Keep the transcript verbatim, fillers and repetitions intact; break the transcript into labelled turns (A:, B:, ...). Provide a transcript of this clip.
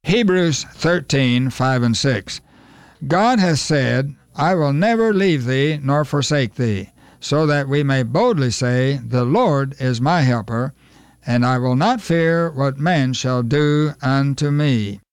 A: Hebrews thirteen, five and six. God has said, I will never leave thee nor forsake thee, so that we may boldly say, The Lord is my helper, and I will not fear what man shall do unto me.